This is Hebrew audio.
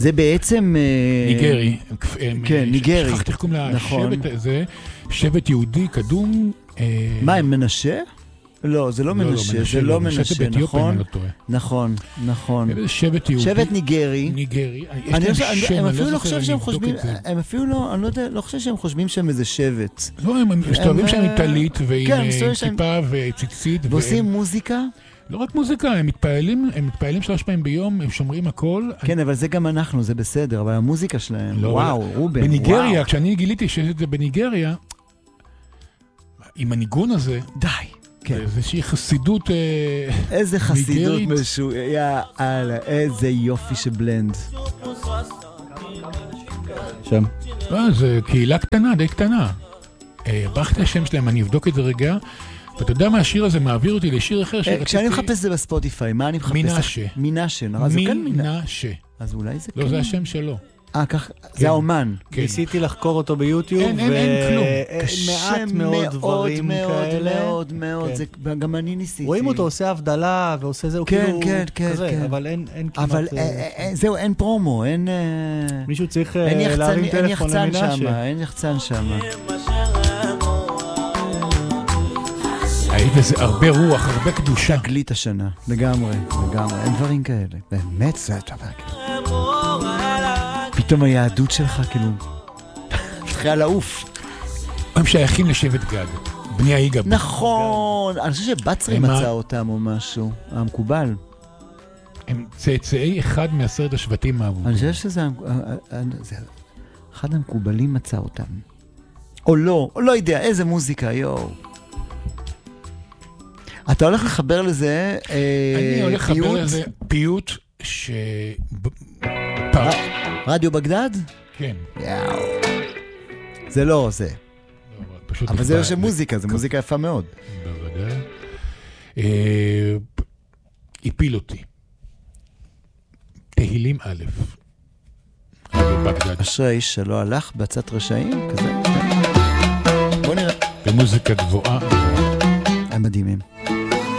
זה בעצם... ניגרי. כן, ניגרי. שכחתי איך קוראים נכון. לשבט הזה, שבט יהודי קדום. מה, הם מנשה? לא, זה לא מנשה, זה לא מנשה, נכון? נכון, נכון. שבט יהודי. שבט ניגרי. ניגרי. הם אפילו לא חושב שהם חושבים, הם אפילו לא, אני לא חושב שהם חושבים שהם איזה שבט. לא, הם מסתובבים שם עם טלית ועם כיפה וציצית. ועושים מוזיקה? לא רק מוזיקה, הם מתפעלים 3 פעמים ביום, הם שומרים הכל. כן, אבל זה גם אנחנו, זה בסדר, אבל המוזיקה שלהם, וואו, רובן, וואו. בניגריה, כשאני גיליתי שיש את זה בניגריה, עם הניגון הזה, די. כן. איזושהי חסידות איזה חסידות משהו, יאללה, איזה יופי שבלנד. שם. זה קהילה קטנה, די קטנה. ברכתי השם שלהם, אני אבדוק את זה רגע, ואתה יודע מה השיר הזה מעביר אותי לשיר אחר שרציתי... כשאני מחפש את זה בספוטיפיי, מה אני מחפש? מנשה. מנשה, מנשה. אז אולי זה כן. לא, זה השם שלו. כך, זה האומן. ניסיתי לחקור אותו ביוטיוב, אין כלום. מעט מאוד דברים כאלה. מאוד, מאוד, גם אני ניסיתי. רואים אותו, עושה הבדלה ועושה זהו כאילו כזה, אבל אין כמעט... אבל זהו, אין פרומו, אין... מישהו צריך להרים טלפון למנשה. אין יחצן שם. היית איזה הרבה רוח, הרבה קדושה. תגלית השנה, לגמרי, אין דברים כאלה. באמת זה דבר כזה. פתאום היהדות שלך כאילו מתחילה לעוף. הם שייכים לשבט גד, בני היגב. נכון, אני חושב שבצרי מצא אותם או משהו, המקובל. הם צאצאי אחד מ10 השבטים האהובים. אני חושב שזה אחד המקובלים מצא אותם. או לא יודע, איזה מוזיקה, יואו. אתה הולך לחבר לזה אני הולך לחבר לזה פיוט רדיו בגדד? כן. יאו. זה לא זה. אבל זה לא שמוזיקה, זה מוזיקה יפה מאוד. בוודאי. הפיל אותי. תהילים א'. רדיו בגדד. אשרי האיש שלא הלך בעצת רשעים, כזה. בוא נראה. במוזיקה גבוהה. הם מדהימים.